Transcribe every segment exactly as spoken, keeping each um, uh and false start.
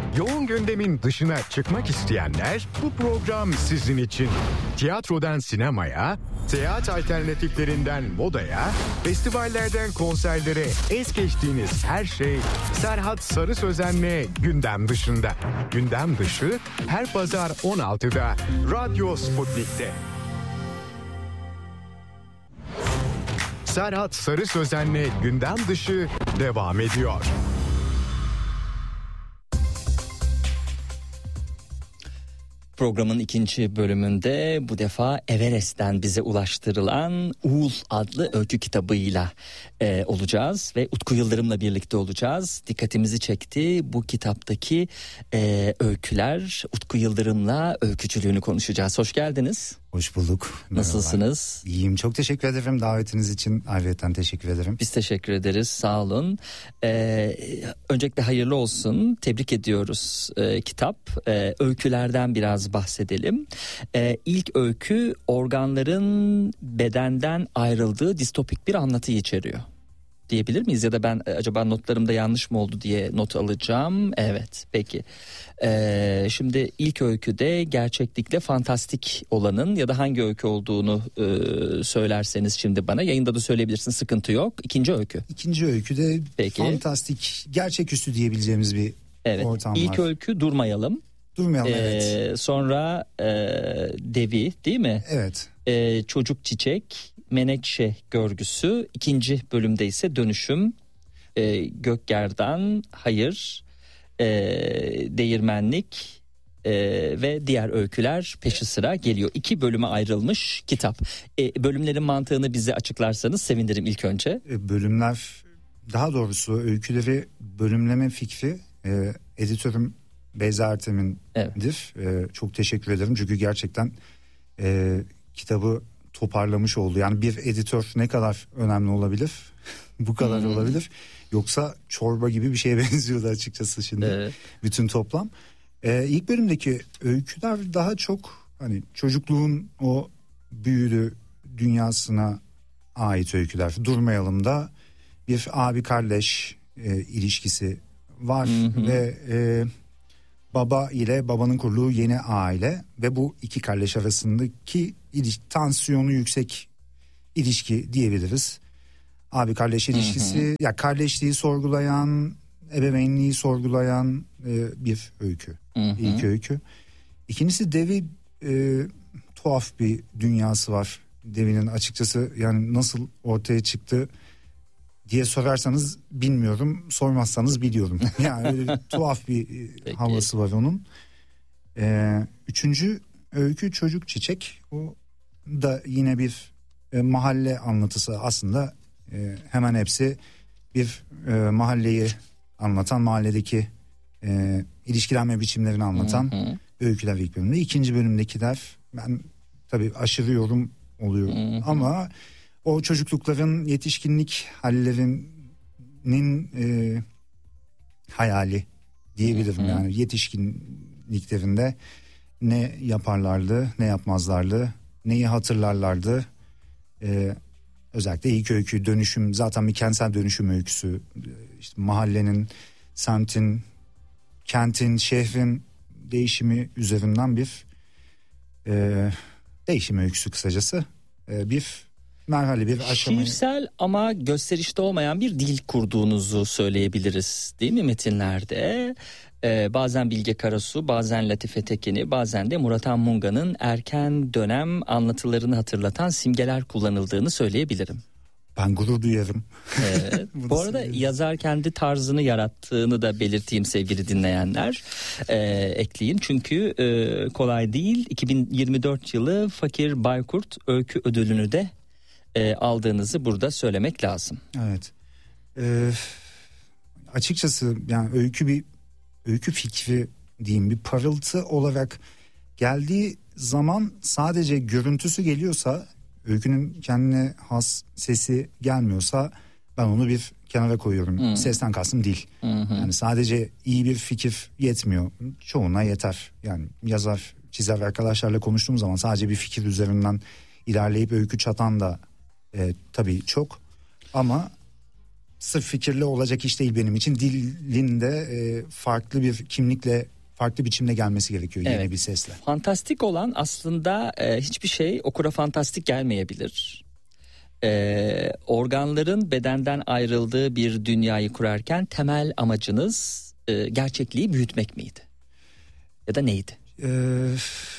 Yoğun gündemin dışına çıkmak isteyenler bu program sizin için. Tiyatrodan sinemaya, seyahat alternatiflerinden modaya, festivallerden konserlere es geçtiğiniz her şey Serhat Sarı Sözen'le gündem dışında. Gündem dışı her pazar on altıda Radyo Sputnik'te. Serhat Sarı Sözen'le gündem dışı devam ediyor. Programın ikinci bölümünde bu defa Everest'ten bize ulaştırılan Uğul adlı öykü kitabıyla e, olacağız ve Utku Yıldırım'la birlikte olacağız. Dikkatimizi çekti bu kitaptaki e, öyküler. Utku Yıldırım'la öykücülüğünü konuşacağız. Hoş geldiniz. Hoş bulduk. Nasılsınız? Merhaba. İyiyim. Çok teşekkür ederim. Davetiniz için ayrıca teşekkür ederim. Biz teşekkür ederiz. Sağ olun. Ee, öncelikle hayırlı olsun. Tebrik ediyoruz e, kitap. E, öykülerden biraz bahsedelim. E, ilk öykü organların bedenden ayrıldığı distopik bir anlatıyı içeriyor. Diyebilir miyiz? Ya da ben acaba notlarımda yanlış mı oldu diye not alacağım. Evet, peki. Ee, şimdi ilk öyküde gerçeklikle fantastik olanın ya da hangi öykü olduğunu e, söylerseniz şimdi bana. Yayında da söyleyebilirsiniz, sıkıntı yok. İkinci öykü. İkinci öyküde peki. Fantastik, gerçeküstü diyebileceğimiz bir evet. ortam İlk var. İlk öykü Durmayalım. Durmayalım, ee, evet. Sonra e, Devi, değil mi? Evet. Ee, Çocuk Çiçek, Menekşe Görgüsü. İkinci bölümde ise Dönüşüm, e, Gökgerdan, Hayır, e, Değirmenlik e, ve diğer öyküler peşi sıra geliyor. İki bölüme ayrılmış kitap. E, bölümlerin mantığını bize açıklarsanız sevinirim ilk önce. E, bölümler, daha doğrusu öyküleri bölümleme fikri e, editörüm Beyza Ertem'indir. Evet. E, çok teşekkür ederim çünkü gerçekten e, kitabı toparlamış oldu. Yani bir editör ne kadar önemli olabilir? Bu kadar hmm. olabilir. Yoksa çorba gibi bir şeye benziyordu açıkçası şimdi. Evet. Bütün toplam. Ee, ilk bölümdeki öyküler daha çok hani çocukluğun o büyülü dünyasına ait öyküler. Durmayalım da bir abi kardeş e, ilişkisi var hmm. ve e, baba ile babanın kurduğu yeni aile ve bu iki kardeş arasındaki iliş- tansiyonu yüksek ilişki diyebiliriz. Abi kardeş ilişkisi, hı hı. ya kardeşliği sorgulayan, ebeveynliği sorgulayan e, bir öykü. Hı hı. İlk öykü. İkincisi Devi, e, tuhaf bir dünyası var. Devi'nin açıkçası yani nasıl ortaya çıktı diye sorarsanız bilmiyorum, sormazsanız biliyorum. Yani öyle bir tuhaf bir havası var onun. Ee, üçüncü öykü Çocuk Çiçek. O da yine bir e, mahalle anlatısı aslında. E, hemen hepsi bir e, mahalleyi anlatan, mahalledeki e, ilişkilenme biçimlerini anlatan hı hı. öyküler ilk bölümde. İkinci bölümdekiler ben tabii aşırı yorum oluyor hı hı. ama o çocuklukların yetişkinlik hallerinin e, hayali diyebilirim. Hı-hı. Yani yetişkinliklerinde ne yaparlardı, ne yapmazlardı, neyi hatırlarlardı. E, özellikle ilk öykü Dönüşüm, zaten bir kentsel dönüşüm öyküsü. İşte mahallenin, semtin, kentin, şehrin değişimi üzerinden bir e, değişim öyküsü kısacası. E, bir merhale, bir aşamayı... Şiirsel ama gösterişte olmayan bir dil kurduğunuzu söyleyebiliriz değil mi metinlerde? Ee, bazen Bilge Karasu, bazen Latife Tekin'i, bazen de Murat Anmunga'nın erken dönem anlatılarını hatırlatan simgeler kullanıldığını söyleyebilirim. Ben gurur duyarım. Evet. Bu arada yazar kendi tarzını yarattığını da belirteyim sevgili dinleyenler. Ee, ekleyin çünkü e, kolay değil. iki bin yirmi dört yılı Fakir Baykurt Öykü Ödülünü de e, aldığınızı burada söylemek lazım. Evet. Ee, açıkçası yani öykü bir öykü fikri diyeyim, bir parıltı olarak geldiği zaman sadece görüntüsü geliyorsa, öykünün kendine has sesi gelmiyorsa ben onu bir kenara koyuyorum. Hmm. Sesten kastım değil. Hmm. Yani sadece iyi bir fikir yetmiyor. Çoğuna yeter. Yani yazar, çizer arkadaşlarla konuştuğum zaman sadece bir fikir üzerinden ilerleyip öykü çatan da e, tabii çok. Ama sırf fikirli olacak iş değil benim için. Dilin de e, farklı bir kimlikle, farklı biçimde gelmesi gerekiyor, evet, yeni bir sesle. Fantastik olan aslında e, hiçbir şey okura fantastik gelmeyebilir. E, organların bedenden ayrıldığı bir dünyayı kurarken temel amacınız e, gerçekliği büyütmek miydi? Ya da neydi? Ee,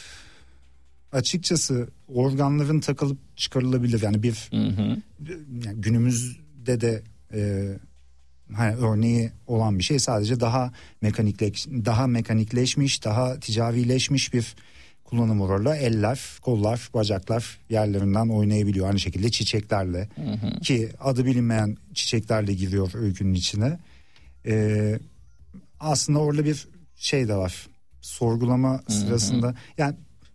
açıkçası organların takılıp çıkarılabilir. Yani bir hı hı. Yani günümüzde de e, hani örneği olan bir şey, sadece daha mekanikleş, daha mekanikleşmiş, daha ticarileşmiş bir kullanım orada. Eller, kollar, bacaklar yerlerinden oynayabiliyor. Aynı şekilde çiçeklerle, hı hı. ki adı bilinmeyen çiçeklerle giriyor öykünün içine. Ee, aslında orada bir şey de var. Sorgulama sırasında, hı hı. yani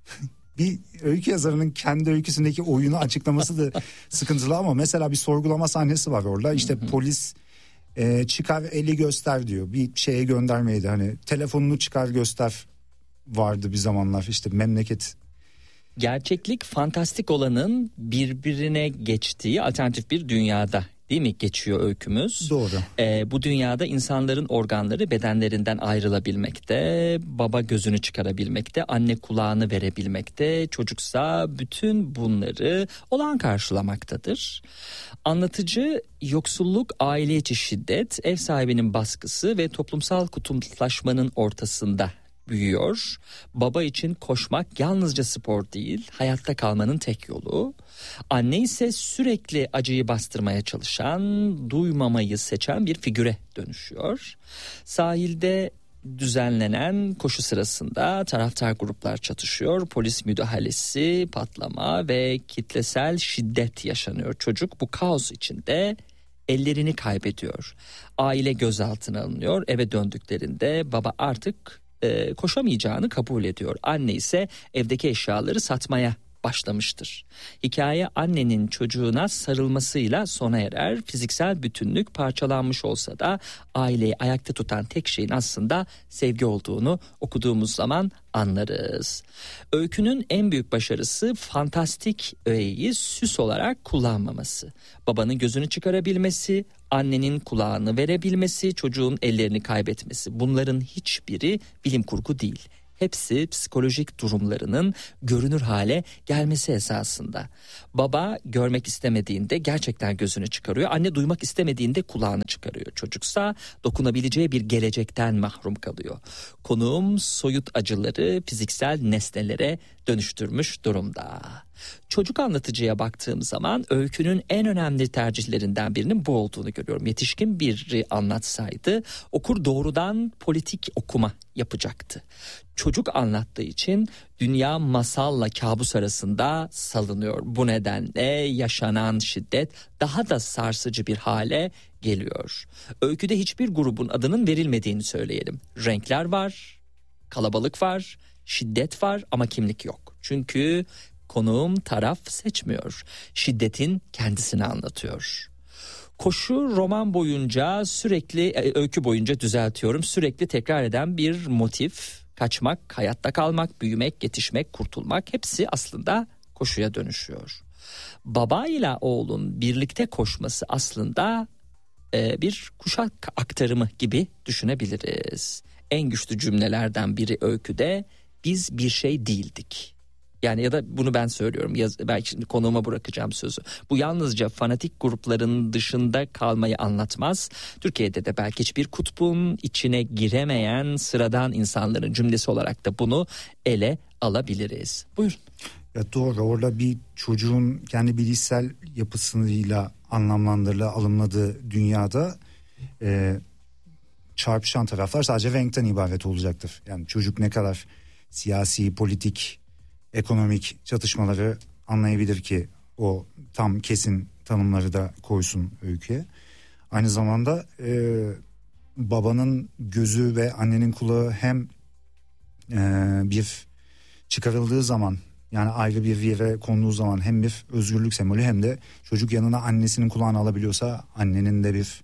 bir öykü yazarının kendi öyküsündeki oyunu açıklaması da sıkıntılı, ama mesela bir sorgulama sahnesi var orada. İşte hı hı. polis e, çıkar eli göster diyor. Bir şeye göndermeydi, hani telefonunu çıkar göster vardı bir zamanlar, işte memleket. Gerçeklik fantastik olanın birbirine geçtiği alternatif bir dünyada, değil mi, geçiyor öykümüz? Doğru. Ee, bu dünyada insanların organları bedenlerinden ayrılabilmekte, baba gözünü çıkarabilmekte, anne kulağını verebilmekte, çocuksa bütün bunları olağan karşılamaktadır. Anlatıcı yoksulluk, aile içi şiddet, ev sahibinin baskısı ve toplumsal kutuplaşmanın ortasında büyüyor. Baba için koşmak yalnızca spor değil, hayatta kalmanın tek yolu. Anne ise sürekli acıyı bastırmaya çalışan, duymamayı seçen bir figüre dönüşüyor. Sahilde düzenlenen koşu sırasında taraftar gruplar çatışıyor. Polis müdahalesi, patlama ve kitlesel şiddet yaşanıyor. Çocuk bu kaos içinde ellerini kaybediyor. Aile gözaltına alınıyor. Eve döndüklerinde baba artık koşamayacağını kabul ediyor. Anne ise evdeki eşyaları satmaya başlamıştır. Hikaye annenin çocuğuna sarılmasıyla sona erer. Fiziksel bütünlük parçalanmış olsa da aileyi ayakta tutan tek şeyin aslında sevgi olduğunu okuduğumuz zaman anlarız. Öykünün en büyük başarısı fantastik öğeyi süs olarak kullanmaması. Babanın gözünü çıkarabilmesi, annenin kulağını verebilmesi, çocuğun ellerini kaybetmesi. Bunların hiçbiri bilim kurgu değil. Hepsi psikolojik durumlarının görünür hale gelmesi esasında. Baba görmek istemediğinde gerçekten gözünü çıkarıyor. Anne duymak istemediğinde kulağını çıkarıyor. Çocuksa dokunabileceği bir gelecekten mahrum kalıyor. Konuğum soyut acıları fiziksel nesnelere dönüştürmüş durumda. Çocuk anlatıcıya baktığım zaman öykünün en önemli tercihlerinden birinin bu olduğunu görüyorum. Yetişkin biri anlatsaydı okur doğrudan politik okuma yapacaktı. Çocuk anlattığı için dünya masalla kabus arasında salınıyor. Bu nedenle yaşanan şiddet daha da sarsıcı bir hale geliyor. Öyküde hiçbir grubun adının verilmediğini söyleyelim. Renkler var, kalabalık var, şiddet var ama kimlik yok. Çünkü konuğum taraf seçmiyor. Şiddetin kendisini anlatıyor. Koşu roman boyunca sürekli, öykü boyunca düzeltiyorum, sürekli tekrar eden bir motif. Kaçmak, hayatta kalmak, büyümek, yetişmek, kurtulmak, hepsi aslında koşuya dönüşüyor. Baba ile oğlun birlikte koşması aslında e, bir kuşak aktarımı gibi düşünebiliriz. En güçlü cümlelerden biri öyküde biz bir şey değildik. Yani ya da bunu ben söylüyorum. Yaz, belki şimdi konuğuma bırakacağım sözü. Bu yalnızca fanatik grupların dışında kalmayı anlatmaz. Türkiye'de de belki hiçbir kutbun içine giremeyen sıradan insanların cümlesi olarak da bunu ele alabiliriz. Buyurun. Ya doğru, orada bir çocuğun kendi bilişsel yapısıyla anlamlandırılan, alımladığı dünyada e, çarpışan taraflar sadece renkten ibaret olacaktır. Yani çocuk ne kadar siyasi, politik, ekonomik çatışmaları anlayabilir ki o tam kesin tanımları da koysun öyküye. Aynı zamanda e, babanın gözü ve annenin kulağı hem e, bir çıkarıldığı zaman, yani ayrı bir yere konduğu zaman hem bir özgürlük sembolü, hem de çocuk yanına annesinin kulağını alabiliyorsa annenin de bir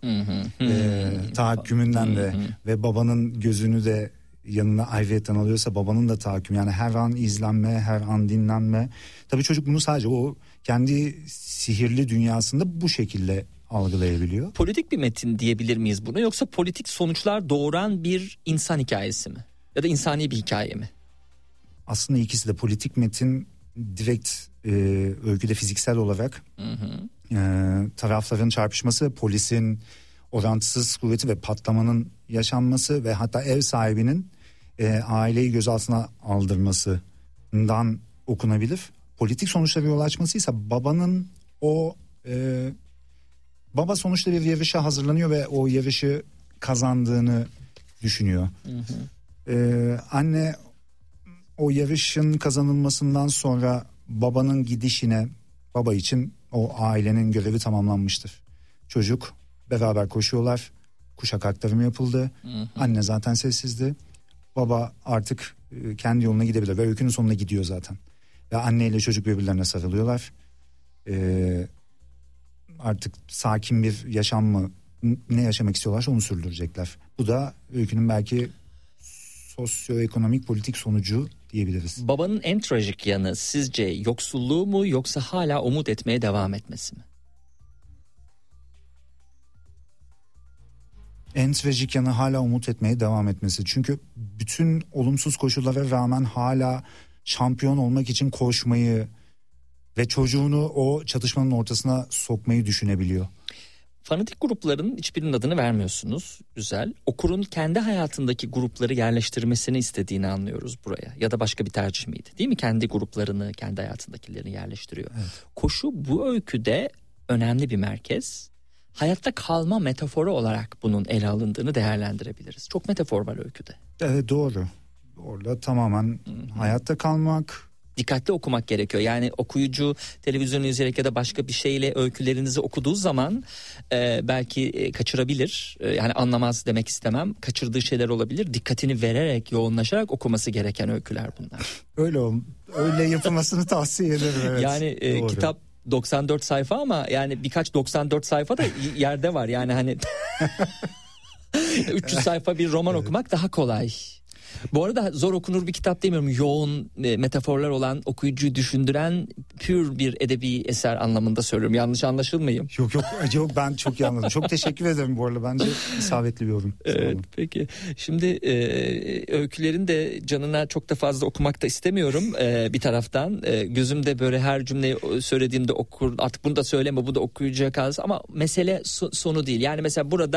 e, tahakkümünden de ve babanın gözünü de yanına ayrıyetten alıyorsa babanın da tahakküm, yani her an izlenme, her an dinlenme. Tabii çocuk bunu sadece o kendi sihirli dünyasında bu şekilde algılayabiliyor. Politik bir metin diyebilir miyiz buna, yoksa politik sonuçlar doğuran bir insan hikayesi mi? Ya da insani bir hikaye mi? Aslında ikisi de. Politik metin direkt e, öyküde fiziksel olarak hı hı. E, tarafların çarpışması, polisin orantısız kuvveti ve patlamanın yaşanması ve hatta ev sahibinin e, aileyi gözaltına aldırmasından okunabilir. Politik sonuçlara yol açmasıysa babanın o e, baba sonuçta bir yarışa hazırlanıyor ve o yarışı kazandığını düşünüyor. Hı hı. E, anne o yarışın kazanılmasından sonra babanın gidişine, baba için o ailenin görevi tamamlanmıştır. Çocuk beraber koşuyorlar. Kuşak aktarımı yapıldı. Hı hı. Anne zaten sessizdi. Baba artık kendi yoluna gidebilir ve öykünün sonuna gidiyor zaten. Ve anneyle çocuk birbirlerine sarılıyorlar. Ee, artık sakin bir yaşam mı, ne yaşamak istiyorlarsa onu sürdürecekler. Bu da öykünün belki sosyoekonomik politik sonucu diyebiliriz. Babanın en trajik yanı sizce yoksulluğu mu, yoksa hala umut etmeye devam etmesi mi? En trajik yanı hala umut etmeye devam etmesi. Çünkü bütün olumsuz koşullara rağmen hala şampiyon olmak için koşmayı ve çocuğunu o çatışmanın ortasına sokmayı düşünebiliyor. Fanatik grupların hiçbirinin adını vermiyorsunuz. Güzel. Okurun kendi hayatındaki grupları yerleştirmesini istediğini anlıyoruz buraya. Ya da başka bir tercih miydi? Değil mi? Kendi gruplarını, kendi hayatındakilerini yerleştiriyor. Evet. Koşu bu öyküde önemli bir merkez. Hayatta kalma metaforu olarak bunun ele alındığını değerlendirebiliriz. Çok metafor var öyküde. Evet, doğru. Orada tamamen Hı-hı. hayatta kalmak. Dikkatli okumak gerekiyor. Yani okuyucu televizyon izleyerek ya da başka bir şeyle öykülerinizi okuduğu zaman e, belki e, kaçırabilir. E, yani anlamaz demek istemem. Kaçırdığı şeyler olabilir. Dikkatini vererek, yoğunlaşarak okuması gereken öyküler bunlar. Öyle ol, öyle yapılmasını tavsiye ederim. Evet. Yani e, kitap doksan dört sayfa ama yani birkaç doksan dört sayfa da yerde var. Yani hani üç yüz sayfa bir roman evet. okumak daha kolay. Bu arada zor okunur bir kitap demiyorum. Yoğun e, metaforlar olan, okuyucuyu düşündüren pür bir edebi eser anlamında söylüyorum. Yanlış anlaşılmayayım. Yok yok yok ben çok iyi anladım. Çok teşekkür ederim bu arada. Bence isabetli bir yorum. Evet, peki. Şimdi e, öykülerin de canına çok da fazla okumak da istemiyorum e, bir taraftan. E, gözümde böyle her cümleyi söylediğimde okur. Artık bunu da söyleme, bu da okuyucuya kalsın. Ama mesele so- sonu değil. Yani mesela burada